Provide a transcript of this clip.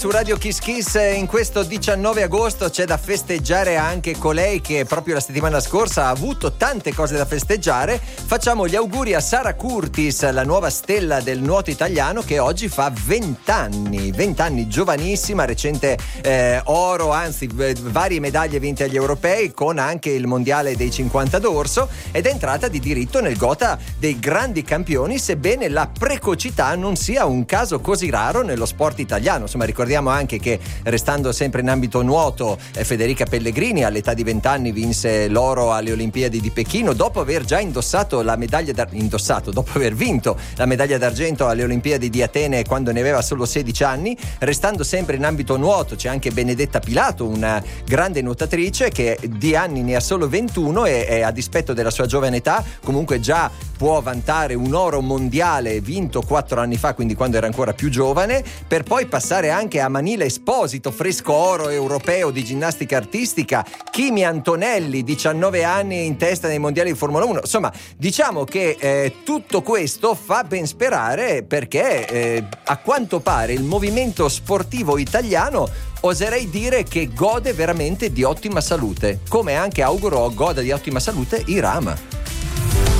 Su Radio Kiss Kiss in questo 19 agosto c'è da festeggiare anche colei che proprio la settimana scorsa ha avuto tante cose da festeggiare. Facciamo gli auguri a Sara Curtis, la nuova stella del nuoto italiano, che oggi fa 20 anni, giovanissima, recente oro, anzi varie medaglie vinte agli europei, con anche il mondiale dei 50 d'orso, ed è entrata di diritto nel gotha dei grandi campioni, sebbene la precocità non sia un caso così raro nello sport italiano. Insomma, ricordiamo anche che, restando sempre in ambito nuoto, Federica Pellegrini all'età di 20 anni vinse l'oro alle Olimpiadi di Pechino, dopo aver già dopo aver vinto la medaglia d'argento alle Olimpiadi di Atene quando ne aveva solo 16 anni. Restando sempre in ambito nuoto, c'è anche Benedetta Pilato, una grande nuotatrice che di anni ne ha solo 21 e a dispetto della sua giovane età comunque già può vantare un oro mondiale vinto 4 anni fa, quindi quando era ancora più giovane, per poi passare anche a Manila Esposito, fresco oro europeo di ginnastica artistica, Kimi Antonelli, 19 anni in testa nei mondiali di Formula 1. Insomma, diciamo che tutto questo fa ben sperare, perché a quanto pare il movimento sportivo italiano, oserei dire che gode veramente di ottima salute, come anche auguro goda di ottima salute Irama.